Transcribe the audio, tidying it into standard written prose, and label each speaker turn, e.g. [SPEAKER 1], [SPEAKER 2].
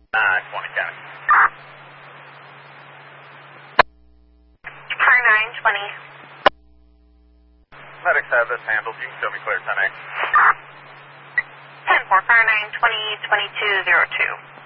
[SPEAKER 1] 20 County.
[SPEAKER 2] Car 920.
[SPEAKER 1] Medics have this handled. You can show me clear 10A.
[SPEAKER 2] 10-4, car 920, 2202.